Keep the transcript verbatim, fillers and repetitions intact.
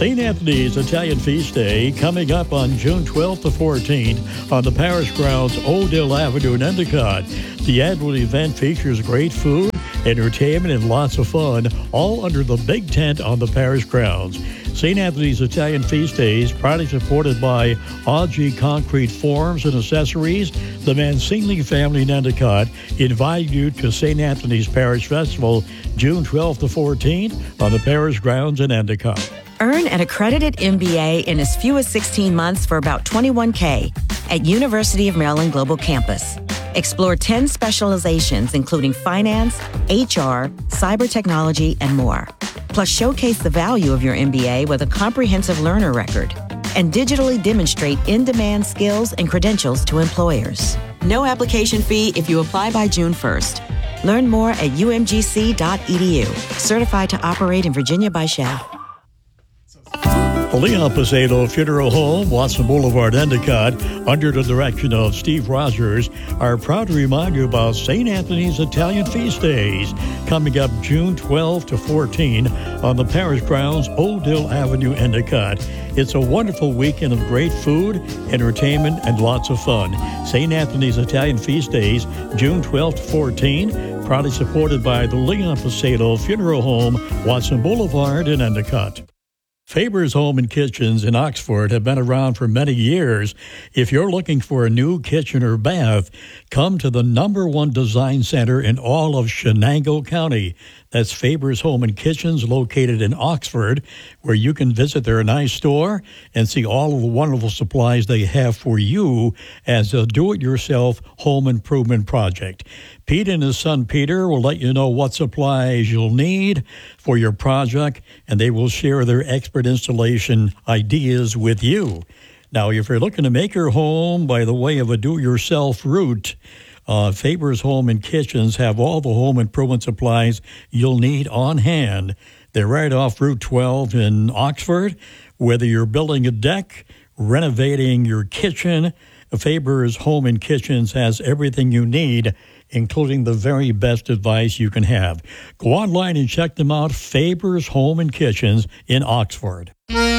Saint Anthony's Italian Feast Day coming up on June twelfth to fourteenth on the parish grounds, Odell Avenue in Endicott. The annual event features great food, entertainment, and lots of fun, all under the big tent on the parish grounds. Saint Anthony's Italian Feast Days, proudly supported by O G Concrete Forms and Accessories, the Mancini family in Endicott, invite you to Saint Anthony's Parish Festival, June twelfth to fourteenth on the parish grounds in Endicott. Earn an accredited M B A in as few as sixteen months for about twenty-one thousand dollars at University of Maryland Global Campus. Explore ten specializations, including finance, H R, cyber technology, and more. Plus, showcase the value of your M B A with a comprehensive learner record and digitally demonstrate in-demand skills and credentials to employers. No application fee if you apply by June first. Learn more at u m g c dot e d u. Certified to operate in Virginia by S H A. The Leon Pasado Funeral Home, Watson Boulevard, Endicott, under the direction of Steve Rogers, are proud to remind you about Saint Anthony's Italian Feast Days, coming up June twelfth to fourteenth on the parish grounds, Odell Avenue, Endicott. It's a wonderful weekend of great food, entertainment, and lots of fun. Saint Anthony's Italian Feast Days, June twelfth to fourteenth, proudly supported by the Leon Pasado Funeral Home, Watson Boulevard in Endicott. Faber's Home and Kitchens in Oxford have been around for many years. If you're looking for a new kitchen or bath, come to the number one design center in all of Shenango County. That's Faber's Home and Kitchens, located in Oxford, where you can visit their nice store and see all of the wonderful supplies they have for you as a do-it-yourself home improvement project. Pete and his son Peter will let you know what supplies you'll need for your project, and they will share their expert installation ideas with you. Now, if you're looking to make your home by the way of a do-it-yourself route, Uh, Faber's Home and Kitchens have all the home improvement supplies you'll need on hand. They're right off Route twelve in Oxford. Whether you're building a deck, renovating your kitchen, Faber's Home and Kitchens has everything you need, including the very best advice you can have. Go online and check them out, Faber's Home and Kitchens in Oxford.